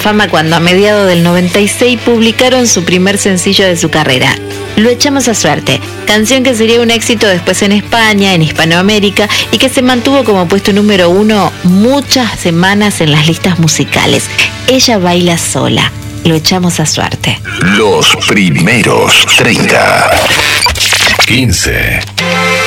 fama cuando a mediados del 96 publicaron su primer sencillo de su carrera, Lo echamos a suerte, canción que sería un éxito después en España, en Hispanoamérica, y que se mantuvo como puesto número 1 muchas semanas en las listas musicales. Ella baila sola, Lo echamos a suerte. Los primeros 30. 15.